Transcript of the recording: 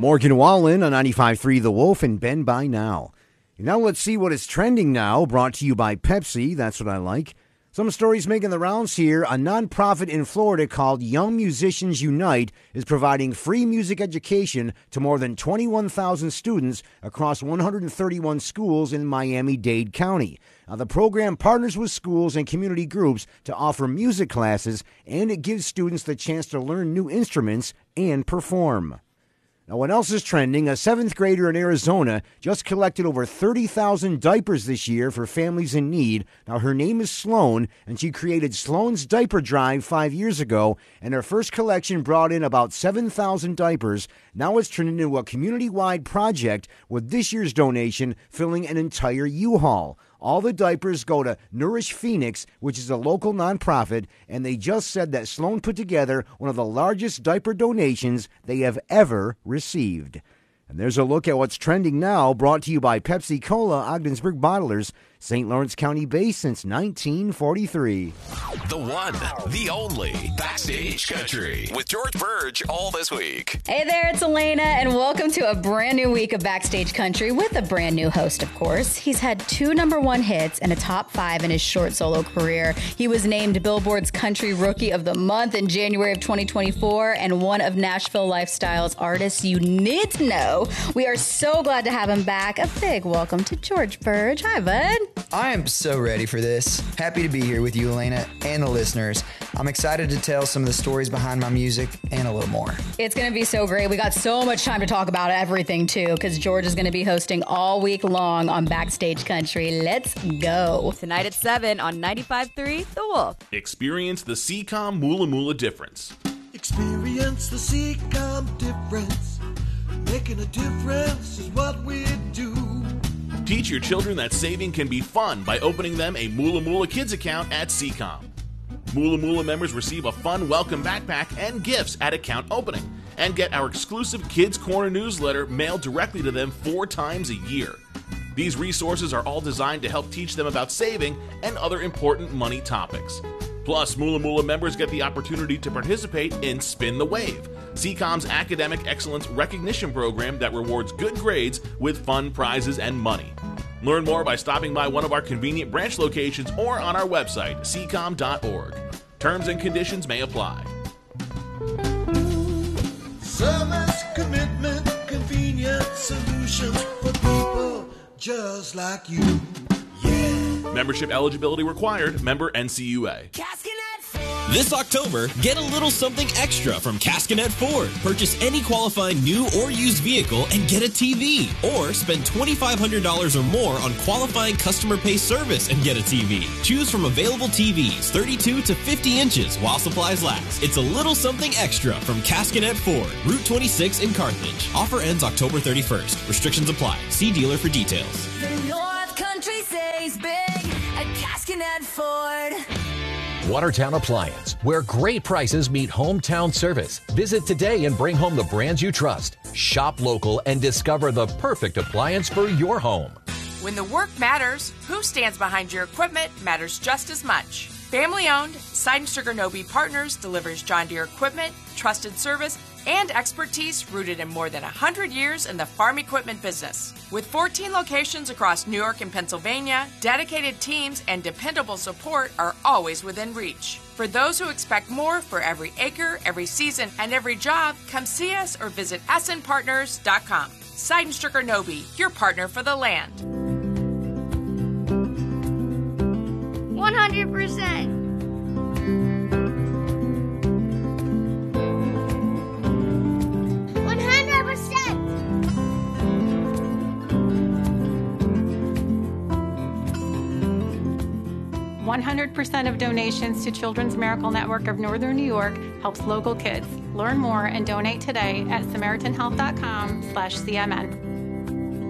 Morgan Wallen on 95.3 The Wolf and Ben by Now. Now let's see what is trending now, brought to you by Pepsi. That's what I like. Some stories making the rounds here. A nonprofit in Florida called Young Musicians Unite is providing free music education to more than 21,000 students across 131 schools in Miami-Dade County. Now, the program partners with schools and community groups to offer music classes, and it gives students the chance to learn new instruments and perform. Now, what else is trending? A 7th grader in Arizona just collected over 30,000 diapers this year for families in need. Now, her name is Sloan, and she created Sloan's Diaper Drive 5 years ago, and her first collection brought in about 7,000 diapers. Now it's turned into a community-wide project, with this year's donation filling an entire U-Haul. All the diapers go to Nourish Phoenix, which is a local nonprofit, and they just said that Sloan put together one of the largest diaper donations they have ever received. And there's a look at what's trending now, brought to you by Pepsi Cola, Ogdensburg Bottlers, St. Lawrence County based since 1943. The one, the only, Backstage Country with George Burge all this week. Hey there, it's Elena, and welcome to a brand new week of Backstage Country with a brand new host, of course. He's had 2 #1 hits and a top 5 in his short solo career. He was named Billboard's Country Rookie of the Month in January of 2024 and one of Nashville Lifestyle's artists you need to know. We are so glad to have him back. A big welcome to George Burge. Hi, bud. I am so ready for this. Happy to be here with you, Elena, and the listeners. I'm excited to tell some of the stories behind my music and a little more. It's going to be so great. We got so much time to talk about everything, too, because George is going to be hosting all week long on Backstage Country. Let's go. Tonight at 7 on 95.3 The Wolf. Experience the Seacom Moola Moola difference. Experience the Seacom difference. Making a difference is what we do. Teach your children that saving can be fun by opening them a Moola Moola Kids account at Seacom. Moola Moola members receive a fun welcome backpack and gifts at account opening, and get our exclusive Kids Corner newsletter mailed directly to them 4 times a year. These resources are all designed to help teach them about saving and other important money topics. Plus, Moola Moola members get the opportunity to participate in Spin the Wave, Seacom's academic excellence recognition program that rewards good grades with fun prizes and money. Learn more by stopping by one of our convenient branch locations or on our website, seacom.org. Terms and conditions may apply. Service, commitment, convenient solutions for people just like you. Yeah. Membership eligibility required. Member NCUA. This October, get a little something extra from Caskinet Ford. Purchase any qualifying new or used vehicle and get a TV. Or spend $2,500 or more on qualifying customer pay service and get a TV. Choose from available TVs 32 to 50 inches while supplies last. It's a little something extra from Caskinet Ford, Route 26 in Carthage. Offer ends October 31st. Restrictions apply. See dealer for details. The North Country saves big at Caskinet Ford. Watertown Appliance, where great prices meet hometown service. Visit today and bring home the brands you trust. Shop local and discover the perfect appliance for your home. When the work matters, who stands behind your equipment matters just as much. Family owned, Side & Sugar Nobe Partners delivers John Deere equipment, trusted service, and expertise rooted in more than 100 years in the farm equipment business. With 14 locations across New York and Pennsylvania, dedicated teams and dependable support are always within reach. For those who expect more for every acre, every season, and every job, come see us or visit snpartners.com. Side & Sugar Nobe, your partner for the land. 100%. 100% of donations to Children's Miracle Network of Northern New York helps local kids. Learn more and donate today at SamaritanHealth.com/CMN.